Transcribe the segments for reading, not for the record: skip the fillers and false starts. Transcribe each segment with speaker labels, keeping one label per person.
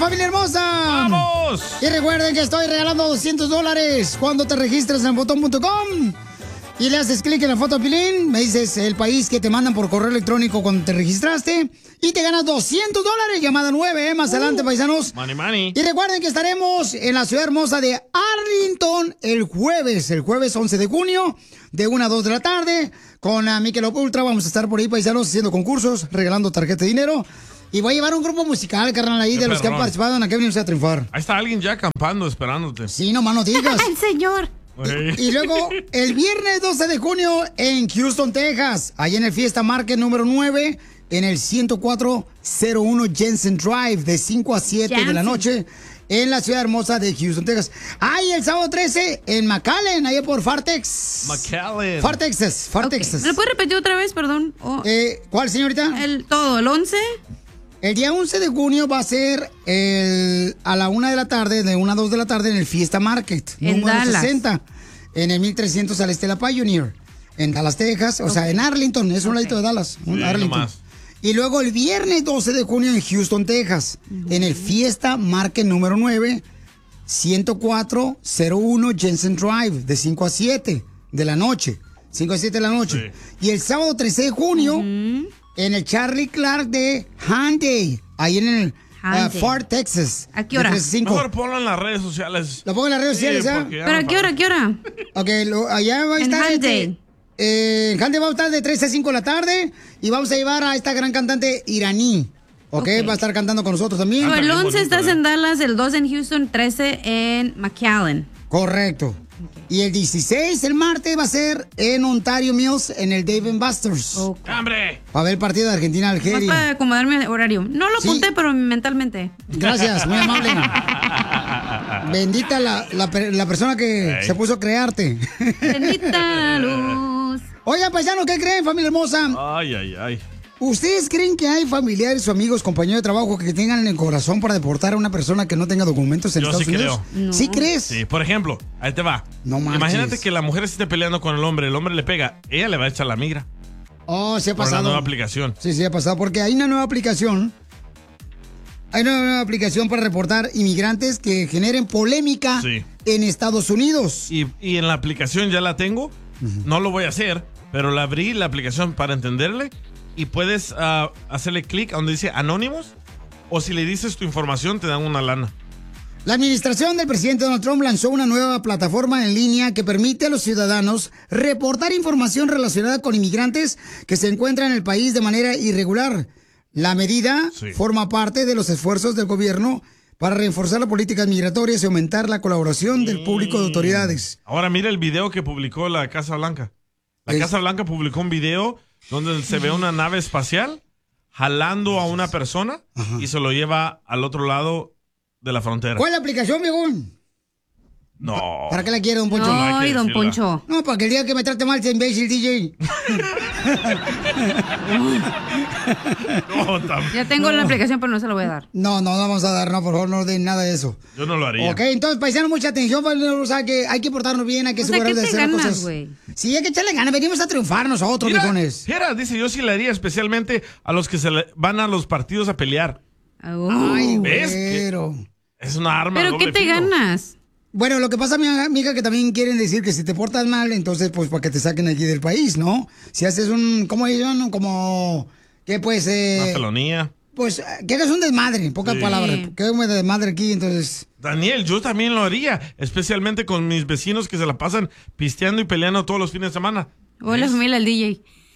Speaker 1: familia hermosa!
Speaker 2: ¡Vamos!
Speaker 1: Y recuerden que estoy regalando $200 cuando te registras en botón.com. Y le haces clic en la foto de Pilín, me dices el país que te mandan por correo electrónico cuando te registraste y te ganas $200, llamada 9, más adelante, paisanos.
Speaker 2: Money, money.
Speaker 1: Y recuerden que estaremos en la ciudad hermosa de Arlington el jueves 11 de junio, de 1 a 2 de la tarde, con Michelob Ultra. Vamos a estar por ahí, paisanos, haciendo concursos, regalando tarjeta de dinero. Y voy a llevar un grupo musical, carnal, ahí de los que han participado en Aquí Venimos a Triunfar.
Speaker 2: Ahí está alguien ya acampando, esperándote.
Speaker 1: Sí, nomás no digas.
Speaker 3: ¡El señor!
Speaker 1: Y luego, el viernes 12 de junio en Houston, Texas, ahí en el Fiesta Market número 9, en el 10401 Jensen Drive, de 5 a 7 de la noche, en la ciudad hermosa de Houston, Texas. Y el sábado 13 en McAllen, ahí por FARTEX.
Speaker 2: McAllen.
Speaker 1: Texas.
Speaker 3: ¿Me lo puedes repetir otra vez, perdón?
Speaker 1: ¿Cuál, señorita?
Speaker 3: El 11.
Speaker 1: El día 11 de junio va a ser a la 1 de la tarde, de 1 a 2 de la tarde, en el Fiesta Market,
Speaker 3: En
Speaker 1: número
Speaker 3: Dallas.
Speaker 1: 60, en el 1300 al este de la Pioneer, en Dallas, Texas, o sea, en Arlington, es un ladito de Dallas, Arlington.
Speaker 2: nomás.
Speaker 1: Y luego el viernes 12 de junio en Houston, Texas, en el Fiesta Market número 9, 10401 Jensen Drive, de 5 a 7 de la noche, 5 a 7 de la noche. Y el sábado 13 de junio, en el Charlie Clark de Hyundai, ahí en el Fort Texas.
Speaker 3: ¿A qué hora?
Speaker 2: Mejor ponlo en las redes sociales.
Speaker 1: ¿Lo pongo en las redes sociales, ya?
Speaker 3: ¿Pero a qué hora? ¿Qué hora?
Speaker 1: Ok, allá va a
Speaker 3: En
Speaker 1: estar...
Speaker 3: Hyundai.
Speaker 1: En Hyundai va a estar de 3 a 5 de la tarde y vamos a llevar a esta gran cantante iraní. Ok, va a estar cantando con nosotros también.
Speaker 3: El 11 estás en Dallas, el 2 en Houston, 13 en McAllen.
Speaker 1: Correcto. Y el 16, el martes, va a ser en Ontario Mills, en el Dave & Buster's.
Speaker 2: ¡Hambre!
Speaker 1: Para ver el partido de
Speaker 3: Más
Speaker 1: Argentina-Algeria.
Speaker 3: para acomodarme el horario. No lo apunté, pero mentalmente.
Speaker 1: Gracias, muy amable. Bendita la persona que se puso a crearte.
Speaker 3: Bendita luz.
Speaker 1: Oigan, paisanos, ¿qué creen, familia hermosa?
Speaker 2: Ay, ay, ay.
Speaker 1: ¿Ustedes creen que hay familiares o amigos, compañeros de trabajo que tengan el corazón para deportar a una persona que no tenga documentos en
Speaker 2: Yo
Speaker 1: Estados
Speaker 2: sí
Speaker 1: Unidos?
Speaker 2: creo.
Speaker 3: No.
Speaker 1: ¿Sí crees?
Speaker 2: Sí, por ejemplo, ahí te va.
Speaker 1: No manches.
Speaker 2: Imagínate que la mujer esté peleando con el hombre le pega, ella le va a echar la migra.
Speaker 1: Oh, se ha
Speaker 2: Por la
Speaker 1: pasado.
Speaker 2: nueva aplicación.
Speaker 1: Sí, ha pasado, porque hay una nueva aplicación. Hay una nueva aplicación para reportar inmigrantes que generen polémica en Estados Unidos.
Speaker 2: Y en la aplicación ya la tengo. No lo voy a hacer, pero la abrí la aplicación para entenderle. Y puedes hacerle clic a donde dice Anonymous. O si le dices tu información, te dan una lana.
Speaker 1: La administración del presidente Donald Trump lanzó una nueva plataforma en línea que permite a los ciudadanos reportar información relacionada con inmigrantes que se encuentran en el país de manera irregular. La medida forma parte de los esfuerzos del gobierno para reforzar las políticas migratorias y aumentar la colaboración del público de autoridades.
Speaker 2: Ahora mira el video que publicó la Casa Blanca. La Casa Blanca publicó un video donde se ve una nave espacial jalando a una persona y se lo lleva al otro lado de la frontera.
Speaker 1: ¿Cuál es la aplicación, viejón?
Speaker 2: No.
Speaker 1: ¿Para qué la quiere, don Poncho?
Speaker 3: No, y don Poncho.
Speaker 1: No, para que el día que me trate mal sea imbécil, DJ.
Speaker 3: Ya tengo la aplicación, pero no se la voy a dar.
Speaker 1: No vamos a dar, no, por favor, no den nada de eso.
Speaker 2: Yo no lo haría.
Speaker 1: Ok, entonces, paisanos, mucha atención, o sea, que hay que portarnos bien, hay que asegurarnos de hacer las cosas. Sí, hay que echarle ganas, venimos a triunfar nosotros, viejones.
Speaker 2: Mira, dice, yo sí le haría especialmente a los que van a los partidos a pelear.
Speaker 1: Ay,
Speaker 2: ¿Ves?
Speaker 1: güero.
Speaker 2: Es una arma
Speaker 3: ¿Pero
Speaker 2: doble
Speaker 3: qué te
Speaker 2: filo.
Speaker 3: ganas?
Speaker 1: Bueno, lo que pasa, mi amiga, que también quieren decir que si te portas mal, entonces, pues, para que te saquen aquí del país, ¿no? Si haces ¿cómo dicen? Como, ¿qué pues?
Speaker 2: Una felonía.
Speaker 1: Pues, que hagas un desmadre, en pocas palabras. Que hagas un desmadre aquí, entonces...
Speaker 2: Daniel, yo también lo haría, especialmente con mis vecinos que se la pasan pisteando y peleando todos los fines de semana.
Speaker 3: O la familia del DJ.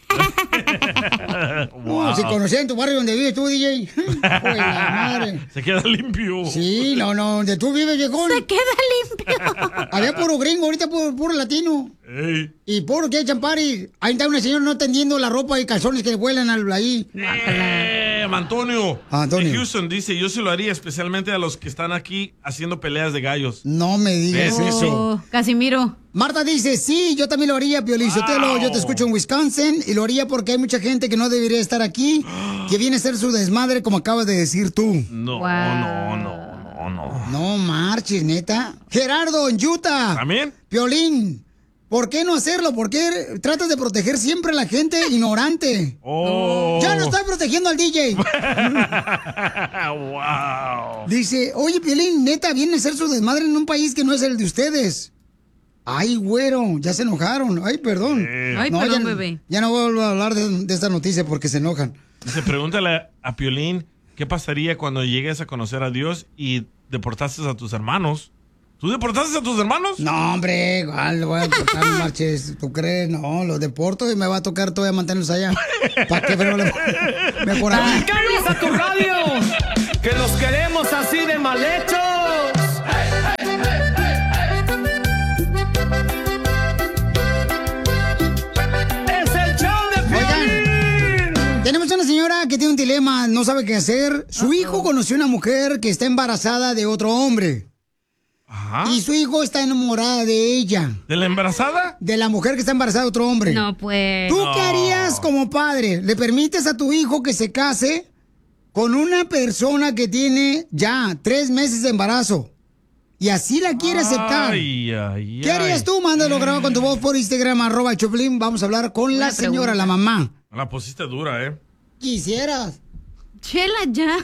Speaker 1: No, si conocías en tu barrio donde vives tú, DJ. Pues la madre.
Speaker 2: Se queda limpio.
Speaker 1: Sí, no, donde tú vives, viejón.
Speaker 3: Se queda limpio.
Speaker 1: Había puro gringo, ahorita puro latino.
Speaker 2: Ey.
Speaker 1: Y puro que echan party. Ahí está una señora no tendiendo la ropa y calzones que vuelan ahí.
Speaker 2: Antonio.
Speaker 1: Antonio.
Speaker 2: De Houston dice, yo sí lo haría, especialmente a los que están aquí haciendo peleas de gallos.
Speaker 1: No me digas
Speaker 2: ¿Ves?
Speaker 1: eso.
Speaker 3: Casimiro.
Speaker 1: Marta dice, sí, yo también lo haría, Piolín Sotelo. Yo te escucho en Wisconsin y lo haría porque hay mucha gente que no debería estar aquí, que viene a ser su desmadre, como acabas de decir tú.
Speaker 2: No.
Speaker 1: No marches, neta. Gerardo, en Utah.
Speaker 2: ¿También?
Speaker 1: Piolín, ¿Por qué no hacerlo? ¿Por qué tratas de proteger siempre a la gente ignorante?
Speaker 2: Oh.
Speaker 1: Ya no estoy protegiendo al DJ.
Speaker 2: Wow.
Speaker 1: Dice, oye, Piolín, neta, viene a hacer su desmadre en un país que no es el de ustedes. Ay, güero, ya se enojaron. Ay, perdón.
Speaker 3: Ay,
Speaker 1: no,
Speaker 3: perdón,
Speaker 1: ya,
Speaker 3: bebé.
Speaker 1: Ya no vuelvo a hablar de esta noticia porque se enojan.
Speaker 2: Dice, pregúntale a Piolín, ¿qué pasaría cuando llegues a conocer a Dios y deportaste a tus hermanos? ¿Tú deportaste a tus hermanos?
Speaker 1: No, hombre, igual lo voy a deportar, no marches. ¿Tú crees? No, los deporto y me va a tocar todavía mantenerlos allá. ¿Para qué? Pero mejor aquí.
Speaker 4: ¡Cámbiales a tu radio! ¡Que los queremos así de mal hechos! ¡Es el show de Piolín!
Speaker 1: Tenemos una señora que tiene un dilema, no sabe qué hacer. Su hijo conoció una mujer que está embarazada de otro hombre.
Speaker 2: Ajá.
Speaker 1: Y su hijo está enamorada de ella.
Speaker 2: ¿De la embarazada?
Speaker 1: De la mujer que está embarazada de otro hombre.
Speaker 3: No, pues.
Speaker 1: ¿Tú qué harías como padre? ¿Le permites a tu hijo que se case con una persona que tiene ya 3 meses de embarazo? Y así la quiere aceptar.
Speaker 2: Ay, ay,
Speaker 1: ¿Qué harías tú? Mándalo grabado con tu voz por Instagram, @Choplin. Vamos a hablar con la señora, la mamá.
Speaker 2: La pusiste dura, ¿eh?
Speaker 1: Quisieras.
Speaker 3: Chela ya.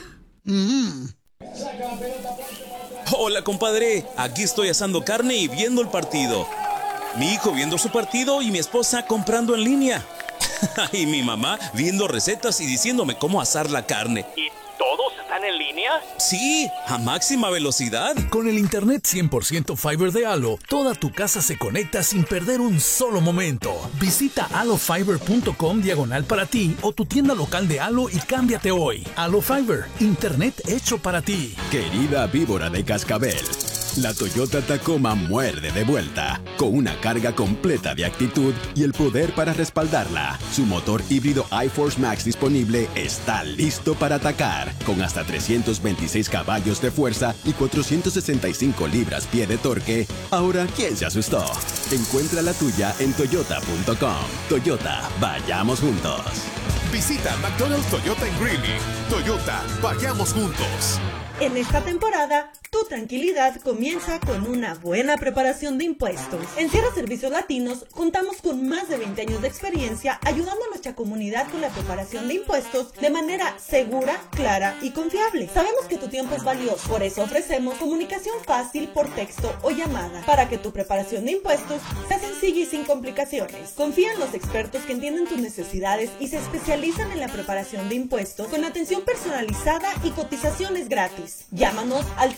Speaker 5: Hola, compadre. Aquí estoy asando carne y viendo el partido. Mi hijo viendo su partido y mi esposa comprando en línea. Y mi mamá viendo recetas y diciéndome cómo asar la carne.
Speaker 4: ¿Y todos están en línea?
Speaker 5: Sí, a máxima velocidad.
Speaker 6: Con el internet 100% Fiber de Halo, toda tu casa se conecta sin perder un solo momento. Visita halofiber.com/ para ti o tu tienda local de Halo y cámbiate hoy. Halo Fiber, internet hecho para ti.
Speaker 7: Querida víbora de cascabel, la Toyota Tacoma muerde de vuelta, con una carga completa de actitud y el poder para respaldarla. Su motor híbrido iForce Max disponible está listo para atacar, con hasta 326 caballos de fuerza y 465 libras-pie de torque. Ahora, ¿quién se asustó? Encuentra la tuya en toyota.com. Toyota, vayamos juntos.
Speaker 8: Visita McDonald's Toyota en Greeley. Toyota, vayamos juntos.
Speaker 9: En esta temporada, tu tranquilidad comienza con una buena preparación de impuestos. En Sierra Servicios Latinos contamos con más de 20 años de experiencia ayudando a nuestra comunidad con la preparación de impuestos de manera segura, clara y confiable. Sabemos que tu tiempo es valioso, por eso ofrecemos comunicación fácil por texto o llamada para que tu preparación de impuestos sea sencilla y sin complicaciones. Confía en los expertos que entienden tus necesidades y se especializan en la preparación de impuestos con atención personalizada y cotizaciones gratis. Llámanos al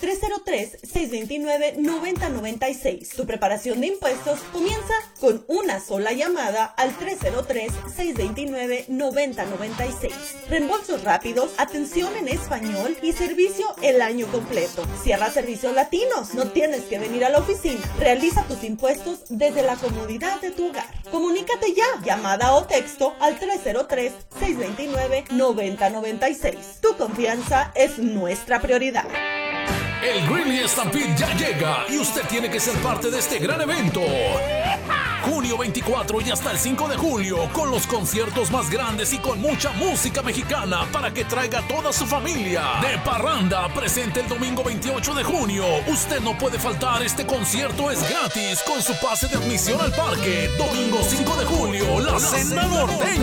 Speaker 9: 303-629-9096. Tu preparación de impuestos comienza con una sola llamada al 303-629-9096. Reembolsos rápidos, atención en español y servicio el año completo. Sierra Servicios Latinos. No tienes que venir a la oficina. Realiza tus impuestos desde la comodidad de tu hogar. Comunícate ya. Llamada o texto al 303-629-9096. Tu confianza es nuestra prioridad.
Speaker 6: El Greeley Stampede ya llega y usted tiene que ser parte de este gran evento. Junio 24 y hasta el 5 de julio, con los conciertos más grandes y con mucha música mexicana para que traiga a toda su familia. De Parranda, presente el domingo 28 de junio. Usted no puede faltar, este concierto es gratis con su pase de admisión al parque. Domingo 5 de julio, la Cena Norteña.